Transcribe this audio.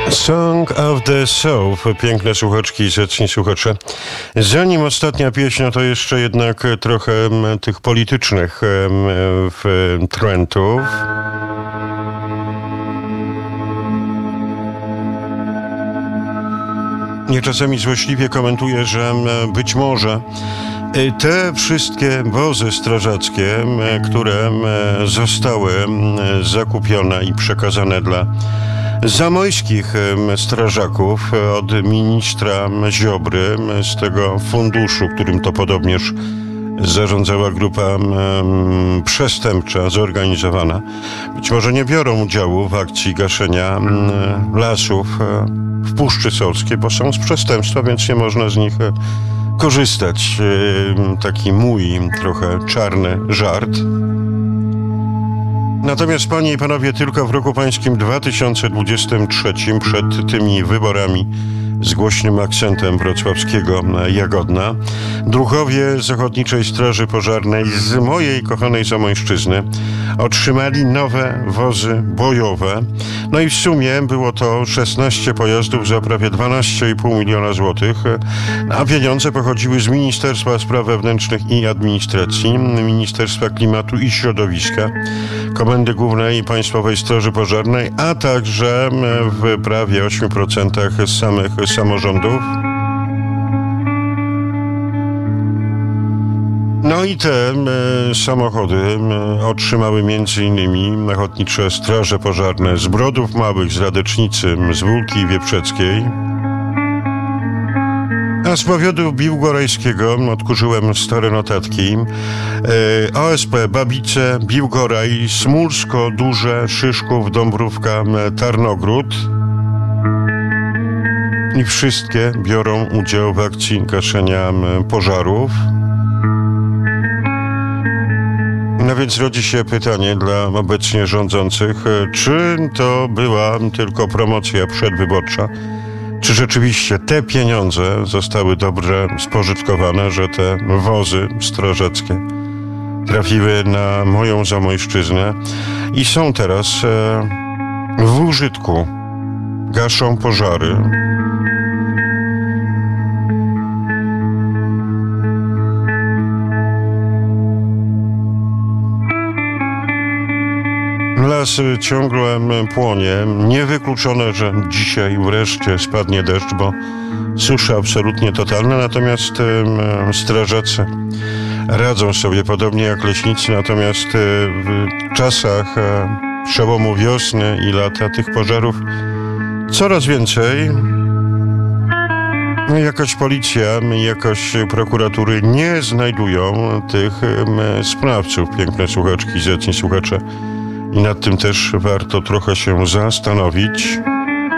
Song of the South, piękne słuchaczki i zacni słuchacze. Zanim ostatnia pieśń, no to jeszcze jednak trochę tych politycznych trendów. Ja czasami złośliwie komentuję, że być może te wszystkie wozy strażackie, które zostały zakupione i przekazane dla zamojskich strażaków od ministra Ziobry z tego funduszu, którym to podobnież zarządzała grupa przestępcza, zorganizowana, być może nie biorą udziału w akcji gaszenia lasów w Puszczy Solskiej, bo są z przestępstwa, więc nie można z nich korzystać. Taki mój trochę czarny żart. Natomiast, panie i panowie, tylko w roku pańskim 2023, przed tymi wyborami z głośnym akcentem wrocławskiego Jagodna, druhowie z Ochotniczej Straży Pożarnej z mojej kochanej Zamojszczyzny otrzymali nowe wozy bojowe. No i w sumie było to 16 pojazdów za prawie 12,5 miliona złotych, a pieniądze pochodziły z Ministerstwa Spraw Wewnętrznych i Administracji, Ministerstwa Klimatu i Środowiska, Komendy Głównej Państwowej Straży Pożarnej, a także w prawie 8% z samych samorządów. No i te samochody otrzymały m.in. Ochotnicze Straże Pożarne z Brodów Małych, z Radecznicy, z Wólki Wieprzeckiej. A z powiatu biłgorajskiego odkurzyłem stare notatki. OSP Babice, Biłgoraj, Smulsko, Duże, Szyszków, Dąbrówka, Tarnogród. I wszystkie biorą udział w akcji gaszenia pożarów. No więc rodzi się pytanie dla obecnie rządzących, czy to była tylko promocja przedwyborcza, czy rzeczywiście te pieniądze zostały dobrze spożytkowane, że te wozy strażackie trafiły na moją Zamojszczyznę i są teraz w użytku, gaszą pożary. Las ciągle płonie. Niewykluczone, że dzisiaj wreszcie spadnie deszcz, bo susza absolutnie totalna, natomiast strażacy radzą sobie podobnie jak leśnicy, natomiast w czasach przełomu wiosny i lata tych pożarów coraz więcej. Jakoś policja, jakoś prokuratury nie znajdują tych sprawców. Piękne słuchaczki, zacni słuchacze. I nad tym też warto trochę się zastanowić.